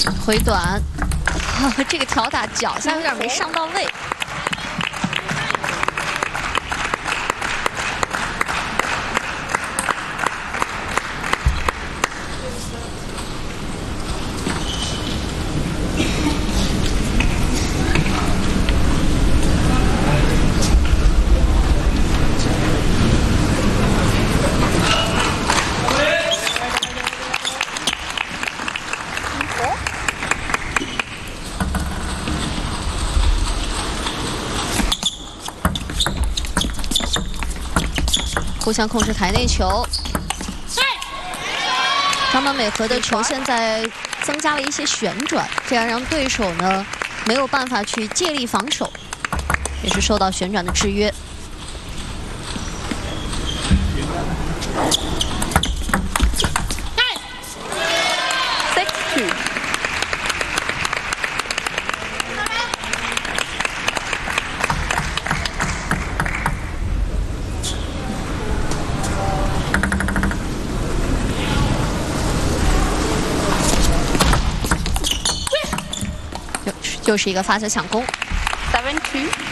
回短，这个挑打脚下有点没上到位。 互相控制台内球，张本美和的球现在增加了一些旋转，这样让对手呢没有办法去借力防守，也是受到旋转的制约。6-2。 又是一个发球抢攻。7-2。